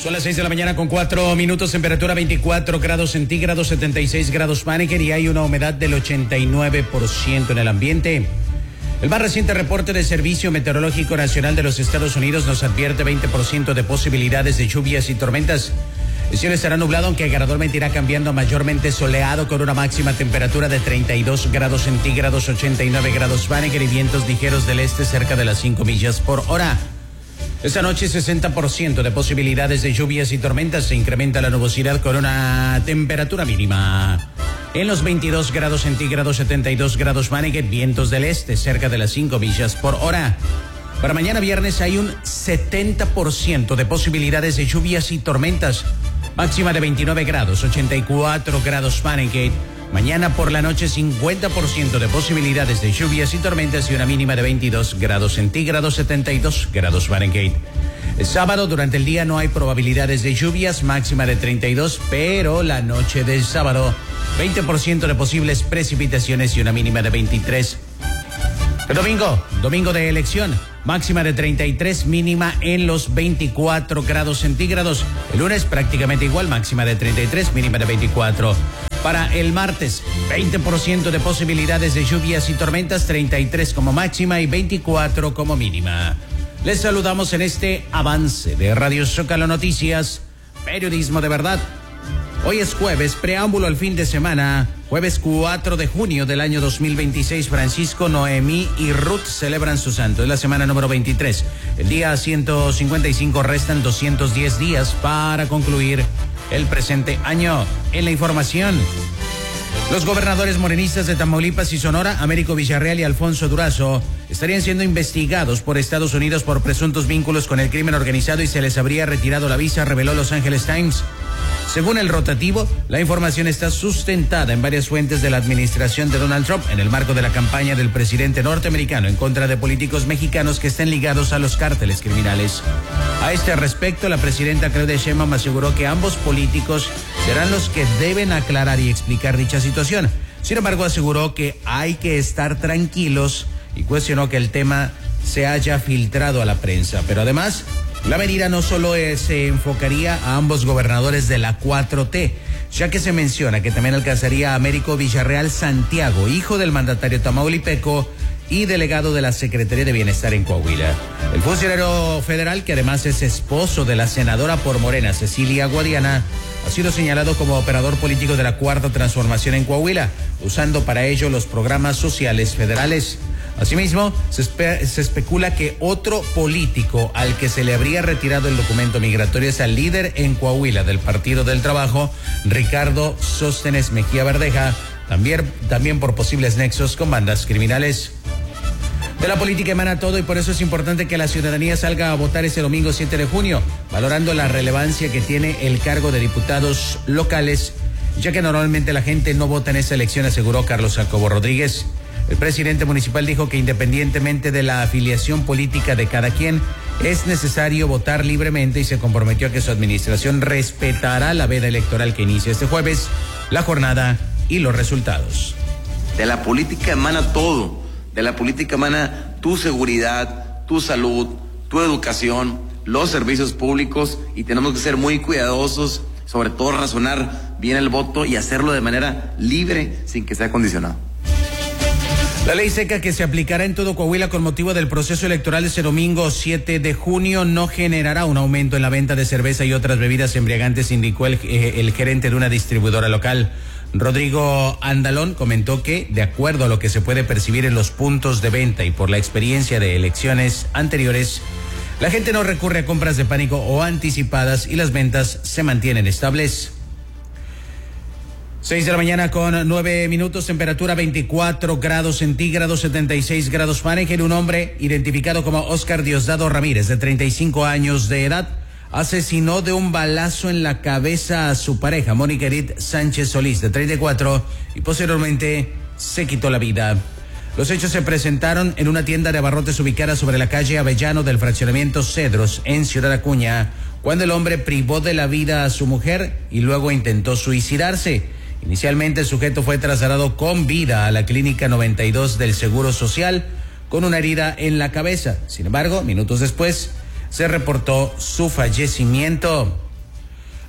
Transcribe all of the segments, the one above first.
Son las 6 de la mañana con 4 minutos, temperatura 24 grados centígrados, 76 grados Fahrenheit y hay una humedad del 89% en el ambiente. El más reciente reporte del Servicio Meteorológico Nacional de los Estados Unidos nos advierte 20% de posibilidades de lluvias y tormentas. El cielo estará nublado, aunque gradualmente irá cambiando a mayormente soleado, con una máxima temperatura de 32 grados centígrados, 89 grados Fahrenheit y vientos ligeros del este cerca de las 5 millas por hora. Esta noche 60% de posibilidades de lluvias y tormentas. Se incrementa la nubosidad con una temperatura mínima en los 22 grados centígrados, 72 grados Fahrenheit, vientos del este cerca de las 5 millas por hora. Para mañana viernes hay un 70% de posibilidades de lluvias y tormentas. Máxima de 29 grados, 84 grados Fahrenheit. Mañana por la noche 50% de posibilidades de lluvias y tormentas y una mínima de 22 grados centígrados, 72 grados Fahrenheit. El sábado durante el día no hay probabilidades de lluvias, máxima de 32, pero la noche del sábado 20% de posibles precipitaciones y una mínima de 23. El domingo de elección, máxima de 33, mínima en los 24 grados centígrados. El lunes prácticamente igual, máxima de 33, mínima de 24. Para el martes, 20% de posibilidades de lluvias y tormentas, 33 como máxima y 24 como mínima. Les saludamos en este avance de Radio Zócalo Noticias, periodismo de verdad. Hoy es jueves, preámbulo al fin de semana, jueves 4 de junio del año 2026. Francisco, Noemí y Ruth celebran su santo. Es la semana número 23. El día 155, restan 210 días para concluir el presente año. En la información, los gobernadores morenistas de Tamaulipas y Sonora, Américo Villarreal y Alfonso Durazo, estarían siendo investigados por Estados Unidos por presuntos vínculos con el crimen organizado y se les habría retirado la visa, reveló Los Angeles Times. Según el rotativo, la información está sustentada en varias fuentes de la administración de Donald Trump en el marco de la campaña del presidente norteamericano en contra de políticos mexicanos que estén ligados a los cárteles criminales. A este respecto, la presidenta Claudia Sheinbaum aseguró que ambos políticos serán los que deben aclarar y explicar dicha situación. Sin embargo, aseguró que hay que estar tranquilos y cuestionó que el tema se haya filtrado a la prensa. Pero además, la medida no solo se enfocaría a ambos gobernadores de la 4T, ya que se menciona que también alcanzaría a Américo Villarreal Santiago, hijo del mandatario tamaulipeco y delegado de la Secretaría de Bienestar en Coahuila. El funcionario federal, que además es esposo de la senadora por Morena, Cecilia Guadiana, ha sido señalado como operador político de la Cuarta Transformación en Coahuila, usando para ello los programas sociales federales. Asimismo, se especula que otro político al que se le habría retirado el documento migratorio es al líder en Coahuila del Partido del Trabajo, Ricardo Sóstenes Mejía Verdeja, también por posibles nexos con bandas criminales. De la política emana todo y por eso es importante que la ciudadanía salga a votar ese domingo 7 de junio, valorando la relevancia que tiene el cargo de diputados locales, ya que normalmente la gente no vota en esa elección, aseguró Carlos Jacobo Rodríguez. El presidente municipal dijo que independientemente de la afiliación política de cada quien, es necesario votar libremente y se comprometió a que su administración respetará la veda electoral que inicia este jueves, la jornada y los resultados. De la política emana todo, de la política emana tu seguridad, tu salud, tu educación, los servicios públicos y tenemos que ser muy cuidadosos, sobre todo razonar bien el voto y hacerlo de manera libre sin que sea condicionado. La ley seca que se aplicará en todo Coahuila con motivo del proceso electoral este domingo 7 de junio no generará un aumento en la venta de cerveza y otras bebidas embriagantes, indicó el gerente de una distribuidora local. Rodrigo Andalón comentó que, de acuerdo a lo que se puede percibir en los puntos de venta y por la experiencia de elecciones anteriores, la gente no recurre a compras de pánico o anticipadas y las ventas se mantienen estables. 6 de la mañana con 9 minutos, temperatura 24 grados centígrados, 76 grados Fahrenheit. Un hombre identificado como Oscar Diosdado Ramírez, de 35 años de edad, asesinó de un balazo en la cabeza a su pareja, Mónica Edith Sánchez Solís, de 34, y posteriormente se quitó la vida. Los hechos se presentaron en una tienda de abarrotes ubicada sobre la calle Avellano del fraccionamiento Cedros, en Ciudad Acuña, cuando el hombre privó de la vida a su mujer y luego intentó suicidarse. Inicialmente el sujeto fue trasladado con vida a la Clínica 92 del Seguro Social con una herida en la cabeza. Sin embargo, minutos después se reportó su fallecimiento.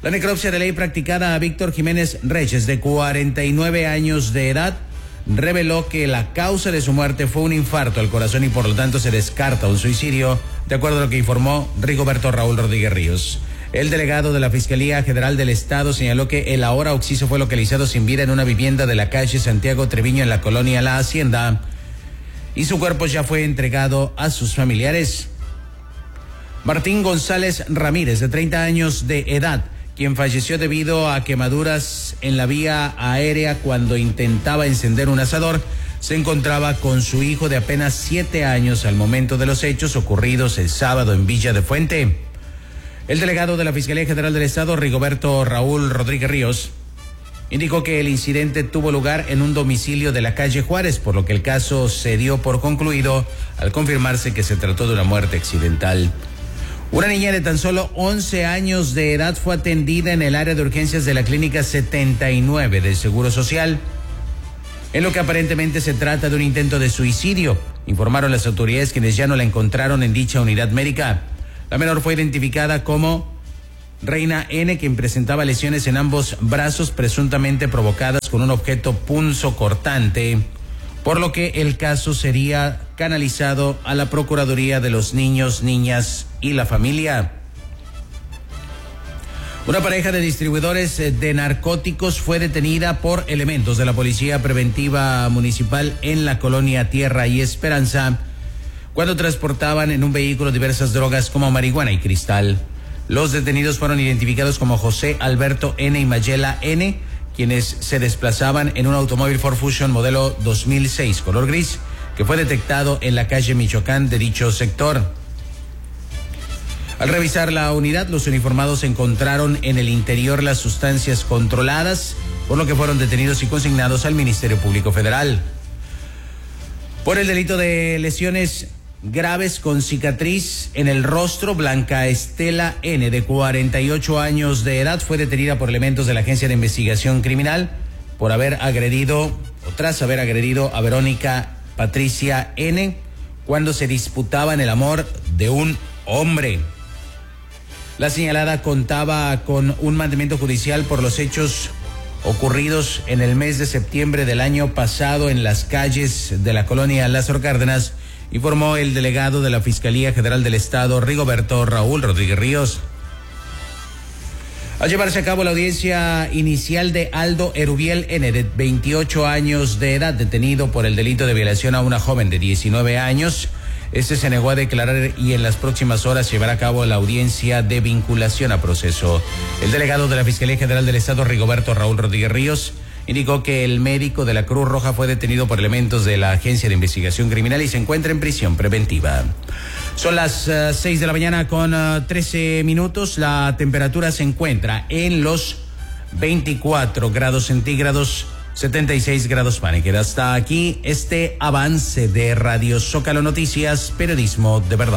La necropsia de ley practicada a Víctor Jiménez Reyes, de 49 años de edad, reveló que la causa de su muerte fue un infarto al corazón y por lo tanto se descarta un suicidio, de acuerdo a lo que informó Rigoberto Raúl Rodríguez Ríos. El delegado de la Fiscalía General del Estado señaló que el ahora occiso fue localizado sin vida en una vivienda de la calle Santiago Treviño en la colonia La Hacienda y su cuerpo ya fue entregado a sus familiares. Martín González Ramírez, de 30 años de edad, quien falleció debido a quemaduras en la vía aérea cuando intentaba encender un asador, se encontraba con su hijo de apenas 7 años al momento de los hechos ocurridos el sábado en Villa de Fuente. El delegado de la Fiscalía General del Estado, Rigoberto Raúl Rodríguez Ríos, indicó que el incidente tuvo lugar en un domicilio de la calle Juárez, por lo que el caso se dio por concluido al confirmarse que se trató de una muerte accidental. Una niña de tan solo 11 años de edad fue atendida en el área de urgencias de la Clínica 79 del Seguro Social, en lo que aparentemente se trata de un intento de suicidio, informaron las autoridades, quienes ya no la encontraron en dicha unidad médica. La menor fue identificada como Reina N, quien presentaba lesiones en ambos brazos presuntamente provocadas con un objeto punzocortante, por lo que el caso sería canalizado a la Procuraduría de los Niños, Niñas y la Familia. Una pareja de distribuidores de narcóticos fue detenida por elementos de la Policía Preventiva Municipal en la colonia Tierra y Esperanza, cuando transportaban en un vehículo diversas drogas como marihuana y cristal. Los detenidos fueron identificados como José Alberto N. y Mayela N., quienes se desplazaban en un automóvil Ford Fusion modelo 2006 color gris, que fue detectado en la calle Michoacán de dicho sector. Al revisar la unidad, los uniformados encontraron en el interior las sustancias controladas, por lo que fueron detenidos y consignados al Ministerio Público Federal. Por el delito de lesiones graves con cicatriz en el rostro, Blanca Estela N., de 48 años de edad, fue detenida por elementos de la Agencia de Investigación Criminal tras haber agredido a Verónica Patricia N. cuando se disputaban el amor de un hombre. La señalada contaba con un mandamiento judicial por los hechos ocurridos en el mes de septiembre del año pasado en las calles de la colonia Lázaro Cárdenas, informó el delegado de la Fiscalía General del Estado, Rigoberto Raúl Rodríguez Ríos. Al llevarse a cabo la audiencia inicial de Aldo Erubiel N., de 28 años de edad, detenido por el delito de violación a una joven de 19 años, este se negó a declarar y en las próximas horas llevará a cabo la audiencia de vinculación a proceso. El delegado de la Fiscalía General del Estado, Rigoberto Raúl Rodríguez Ríos, indicó que el médico de la Cruz Roja fue detenido por elementos de la Agencia de Investigación Criminal y se encuentra en prisión preventiva. Son las 6 de la mañana con 13 minutos. La temperatura se encuentra en los 24 grados centígrados, 76 grados Fahrenheit. Hasta aquí este avance de Radio Zócalo Noticias, periodismo de verdad.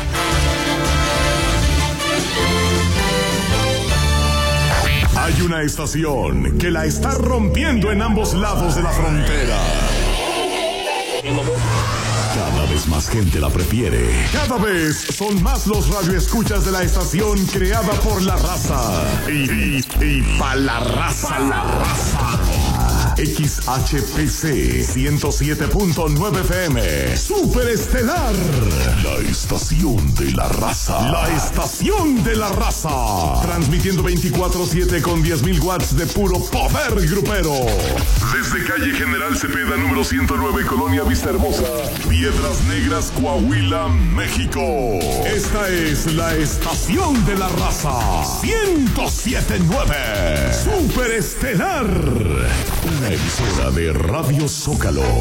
Hay una estación que la está rompiendo en ambos lados de la frontera. Cada vez más gente la prefiere. Cada vez son más los radioescuchas de la estación creada por la raza. Y pa' la raza. XHPC 107.9 FM. Super Estelar. La estación de la raza. La estación de la raza. Transmitiendo 24/7 con 10.000 watts de puro poder grupero. Desde calle General Cepeda, número 109, Colonia Vista Hermosa, Piedras Negras, Coahuila, México. Esta es la estación de la raza. 107.9. Super Estelar. Una emisora de Radio Zócalo.